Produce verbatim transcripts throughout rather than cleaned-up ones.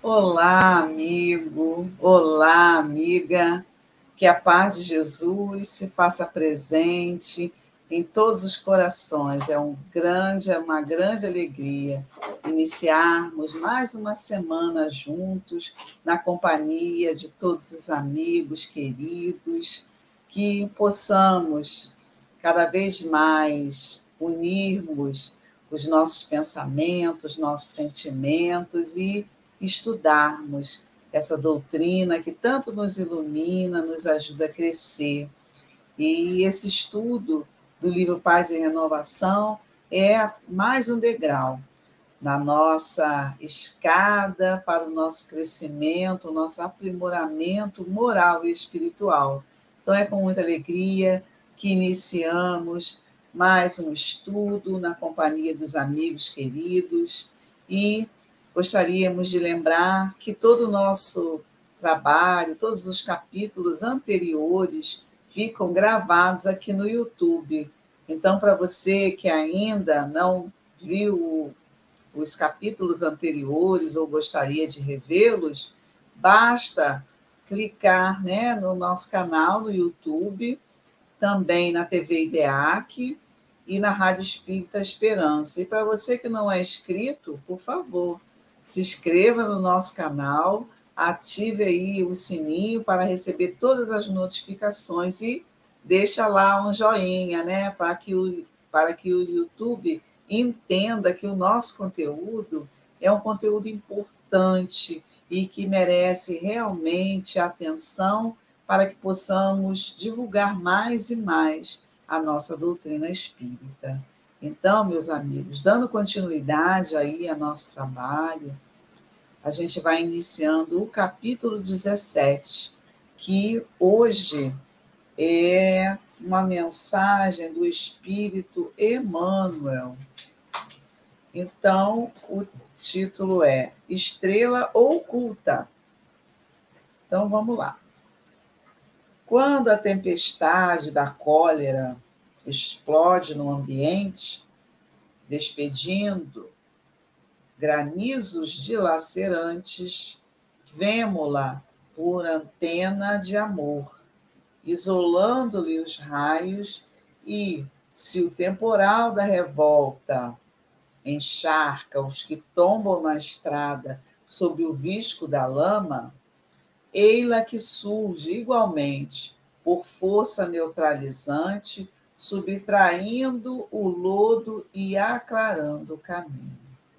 Olá, amigo. Olá, amiga. Que a paz de Jesus se faça presente em todos os corações. É um grande, é uma grande alegria iniciarmos mais uma semana juntos, na companhia de todos os amigos queridos, que possamos cada vez mais unirmos os nossos pensamentos, nossos sentimentos e estudarmos essa doutrina que tanto nos ilumina, nos ajuda a crescer. E esse estudo do livro Paz e Renovação é mais um degrau na nossa escada para o nosso crescimento, o nosso aprimoramento moral e espiritual. Então é com muita alegria que iniciamos mais um estudo na companhia dos amigos queridos e gostaríamos de lembrar que todo o nosso trabalho, todos os capítulos anteriores ficam gravados aqui no YouTube. Então, para você que ainda não viu os capítulos anteriores ou gostaria de revê-los, basta clicar, né, no nosso canal no YouTube, também na T V IDEAC e na Rádio Espírita Esperança. E para você que não é inscrito, por favor, se inscreva no nosso canal, ative aí o sininho para receber todas as notificações e deixa lá um joinha, né, para que o, para que o YouTube entenda que o nosso conteúdo é um conteúdo importante e que merece realmente atenção para que possamos divulgar mais e mais a nossa doutrina espírita. Então, meus amigos, dando continuidade aí ao nosso trabalho, a gente vai iniciando o capítulo dezessete, que hoje é uma mensagem do Espírito Emmanuel. Então, o título é Estrela Oculta. Então, vamos lá. Quando a tempestade da cólera explode no ambiente, despedindo granizos dilacerantes, vemo-la por antena de amor, isolando-lhe os raios e, se o temporal da revolta encharca os que tombam na estrada sob o visco da lama, ei-la que surge igualmente por força neutralizante, subtraindo o lodo e aclarando o caminho.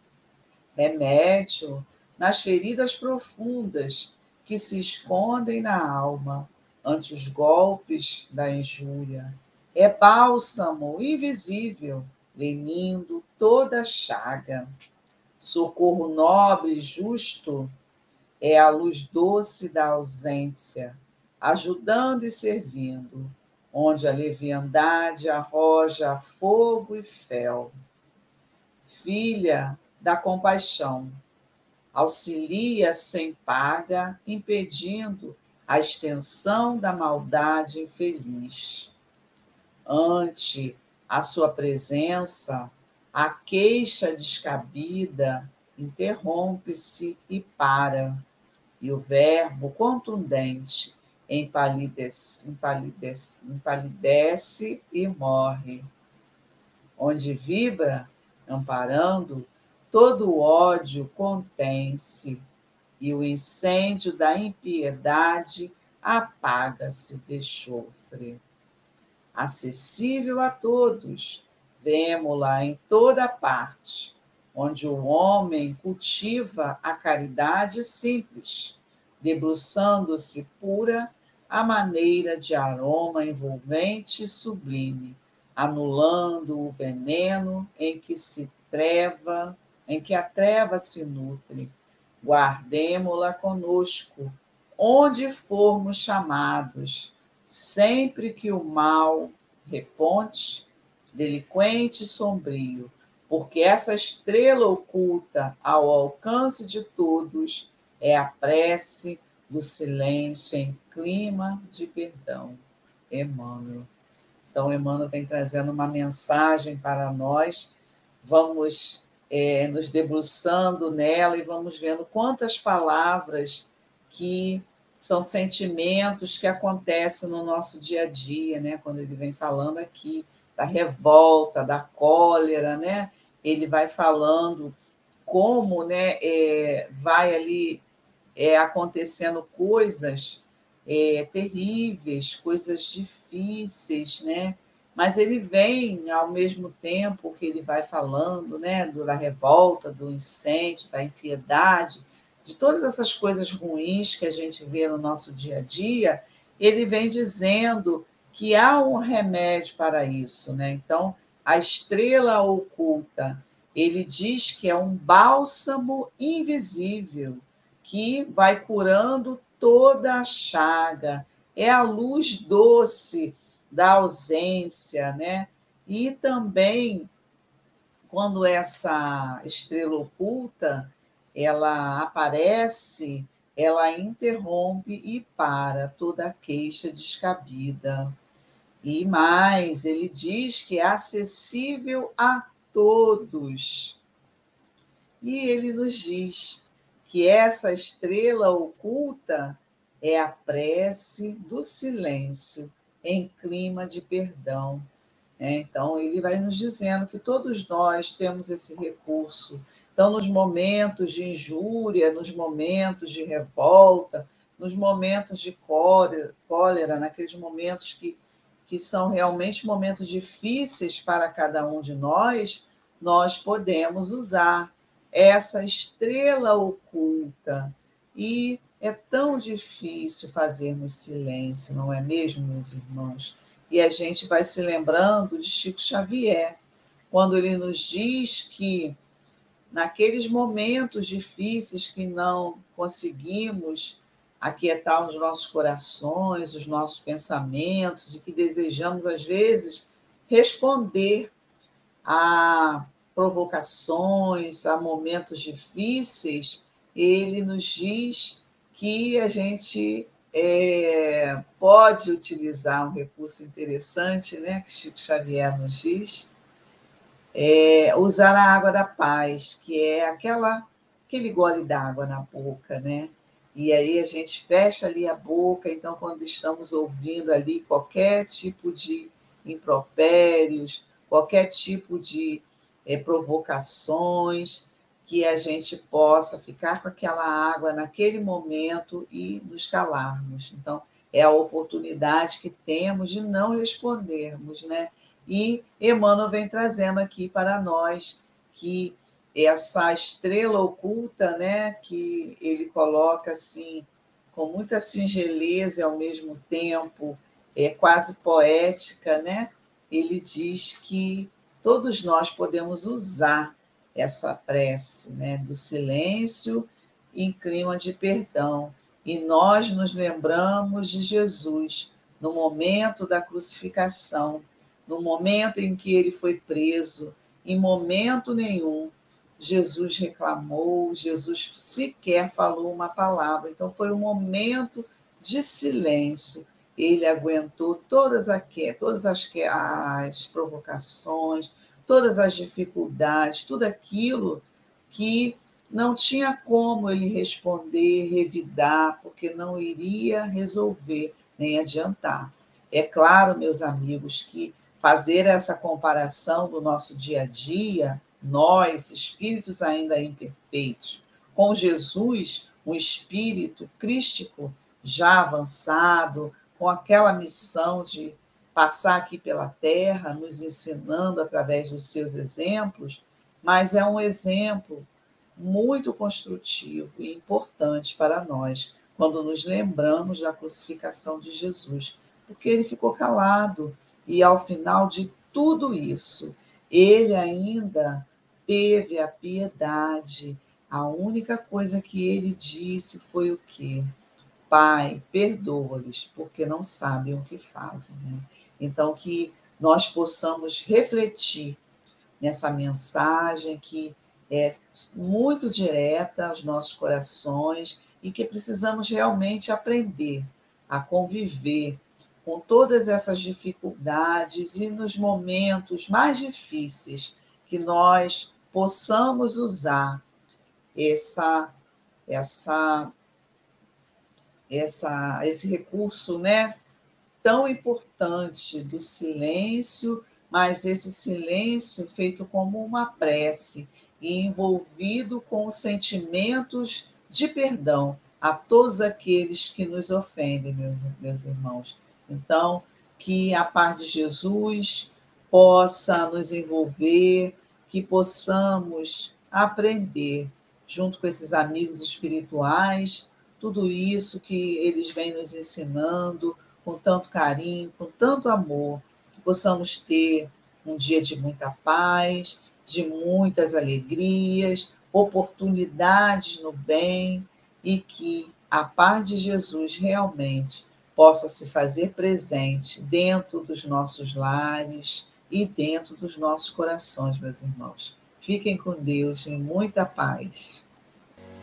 Remédio nas feridas profundas que se escondem na alma ante os golpes da injúria. É bálsamo invisível, lenindo toda a chaga. Socorro nobre e justo é a luz doce da ausência, ajudando e servindo, onde a leviandade arroja fogo e fel. Filha da compaixão, auxilia sem paga, impedindo a extensão da maldade infeliz. Ante a sua presença, a queixa descabida interrompe-se e para, e o verbo contundente empalidece, empalidece, empalidece e morre. Onde vibra, amparando, todo o ódio contém-se, e o incêndio da impiedade apaga-se de chofre. Acessível a todos, vemo-la em toda parte, onde o homem cultiva a caridade simples, debruçando-se pura à maneira de aroma envolvente e sublime, anulando o veneno em que se treva, em que a treva se nutre. Guardemo-la conosco, onde formos chamados, sempre que o mal reponte, delinquente e sombrio, porque essa estrela oculta ao alcance de todos é a prece do silêncio em clima de perdão. Emmanuel. Então, Emmanuel vem trazendo uma mensagem para nós. Vamos é, nos debruçando nela e vamos vendo quantas palavras que são sentimentos que acontecem no nosso dia a dia, né? Quando ele vem falando aqui da revolta, da cólera, né? Ele vai falando como, né, é, vai ali é, acontecendo coisas é, terríveis, coisas difíceis, né? Mas ele vem, ao mesmo tempo que ele vai falando, né, da revolta, do incêndio, da impiedade, de todas essas coisas ruins que a gente vê no nosso dia a dia, ele vem dizendo que há um remédio para isso, né? Então, a estrela oculta, ele diz que é um bálsamo invisível que vai curando toda a chaga, é a luz doce da ausência, né? E também, quando essa estrela oculta ela aparece, ela interrompe e para toda a queixa descabida. E mais, ele diz que é acessível a todos. E ele nos diz que essa estrela oculta é a prece do silêncio em clima de perdão. Então, ele vai nos dizendo que todos nós temos esse recurso. Então, nos momentos de injúria, nos momentos de revolta, nos momentos de cólera, cólera naqueles momentos que, que são realmente momentos difíceis para cada um de nós, nós podemos usar essa estrela oculta. E é tão difícil fazermos silêncio, não é mesmo, meus irmãos? E a gente vai se lembrando de Chico Xavier, quando ele nos diz que, naqueles momentos difíceis que não conseguimos aquietar os nossos corações, os nossos pensamentos, e que desejamos, às vezes, responder a provocações, a momentos difíceis, ele nos diz que a gente é, pode utilizar um recurso interessante, né, que Chico Xavier nos diz, é usar a água da paz, que é aquela, aquele gole d'água na boca, né? E aí a gente fecha ali a boca, então quando estamos ouvindo ali qualquer tipo de impropérios, qualquer tipo de é, provocações, que a gente possa ficar com aquela água naquele momento e nos calarmos. Então, é a oportunidade que temos de não respondermos, né? E Emmanuel vem trazendo aqui para nós que essa estrela oculta, né, que ele coloca assim, com muita singeleza e ao mesmo tempo é quase poética, né? Ele diz que todos nós podemos usar essa prece, né, do silêncio em clima de perdão. E nós nos lembramos de Jesus no momento da crucificação, no momento em que ele foi preso, em momento nenhum Jesus reclamou, Jesus sequer falou uma palavra. Então foi um momento de silêncio. Ele aguentou todas, aqu- todas as, as provocações, todas as dificuldades, tudo aquilo que não tinha como ele responder, revidar, porque não iria resolver nem adiantar. É claro, meus amigos, que fazer essa comparação do nosso dia a dia, nós, espíritos ainda imperfeitos, com Jesus, um espírito crístico já avançado, com aquela missão de passar aqui pela Terra, nos ensinando através dos seus exemplos, mas é um exemplo muito construtivo e importante para nós, quando nos lembramos da crucificação de Jesus, porque ele ficou calado e, ao final de tudo isso, ele ainda teve a piedade. A única coisa que ele disse foi o quê? Pai, perdoa-lhes, porque não sabem o que fazem. Né? Então, que nós possamos refletir nessa mensagem que é muito direta aos nossos corações e que precisamos realmente aprender a conviver com todas essas dificuldades e nos momentos mais difíceis que nós possamos usar essa, essa, essa, esse recurso, né, tão importante do silêncio, mas esse silêncio feito como uma prece e envolvido com os sentimentos de perdão a todos aqueles que nos ofendem, meus, meus irmãos. Então, que a paz de Jesus possa nos envolver, que possamos aprender, junto com esses amigos espirituais, tudo isso que eles vêm nos ensinando, com tanto carinho, com tanto amor, que possamos ter um dia de muita paz, de muitas alegrias, oportunidades no bem, e que a paz de Jesus realmente possa se fazer presente dentro dos nossos lares e dentro dos nossos corações, meus irmãos. Fiquem com Deus, em muita paz.